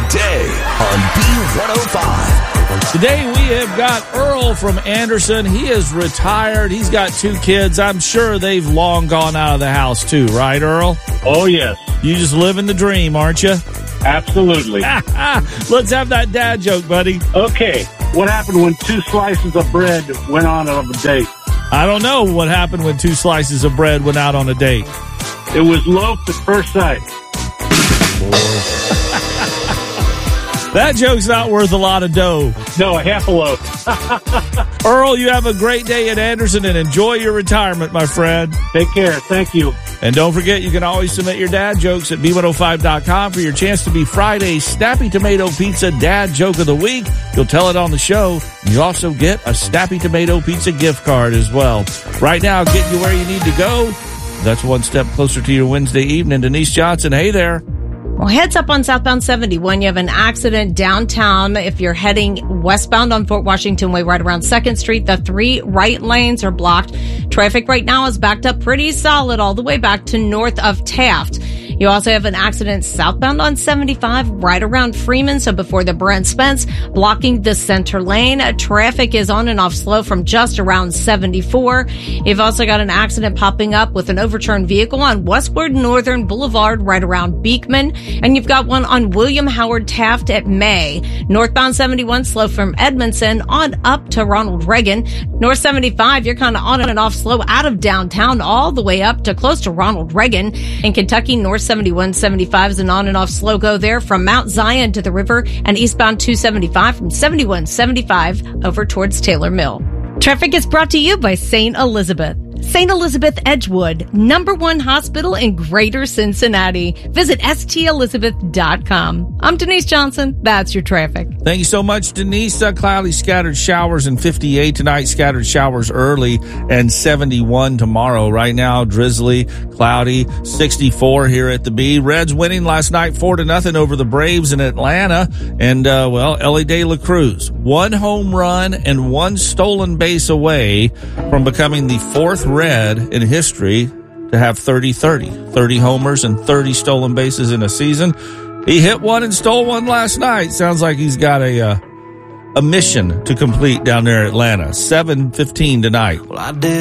Today on B105. Today we have got Earl from Anderson. He is retired. He's got 2 kids. I'm sure they've long gone out of the house too, right, Earl? Oh, yes. You just living the dream, aren't you? Absolutely. Let's have that dad joke, buddy. Okay. What happened when 2 slices of bread went on a date? I don't know what happened when 2 slices of bread went out on a date. It was loaf at first sight. That joke's not worth a lot of dough. No, a half a loaf. Earl, you have a great day at Anderson and enjoy your retirement, my friend. Take care. Thank you. And don't forget, you can always submit your dad jokes at B105.com for your chance to be Friday's Snappy Tomato Pizza Dad Joke of the Week. You'll tell it on the show. You also get a Snappy Tomato Pizza gift card as well. Right now, get you where you need to go. That's one step closer to your Wednesday evening. Denise Johnson, hey there. Well, heads up on southbound 71. You have an accident downtown. If you're heading westbound on Fort Washington Way, right around 2nd Street, the 3 right lanes are blocked. Traffic right now is backed up pretty solid all the way back to north of Taft. You also have an accident southbound on 75 right around Freeman, so before the Brent Spence, blocking the center lane. Traffic is on and off slow from just around 74. You've also got an accident popping up with an overturned vehicle on Westward Northern Boulevard right around Beekman. And you've got one on William Howard Taft at May. Northbound 71 slow from Edmondson on up to Ronald Reagan. North 75, you're kind of on and off slow out of downtown all the way up to close to Ronald Reagan. In Kentucky, North 71, 75 is an on and off slow go there from Mount Zion to the river, and eastbound 275 from 71, 75 over towards Taylor Mill. Traffic is brought to you by St. Elizabeth. St. Elizabeth Edgewood, #1 hospital in Greater Cincinnati. Visit stelizabeth.com. I'm Denise Johnson. That's your traffic. Thank you so much, Denise. Cloudy, scattered showers and 58 tonight. Scattered showers early and 71 tomorrow. Right now, drizzly, cloudy, 64 here at the B. Reds winning last night 4-0 over the Braves in Atlanta. And, Ellie De La Cruz, 1 home run and 1 stolen base away from becoming the 4th Red in history to have 30 homers and 30 stolen bases in a season. He hit 1 and stole 1 last night. Sounds like he's got a mission to complete down there in Atlanta. 7:15 tonight. Well, I did.